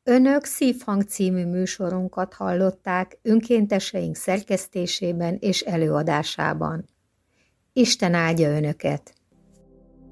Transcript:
Önök Szívhang című műsorunkat hallották önkénteseink szerkesztésében és előadásában. Isten áldja Önöket!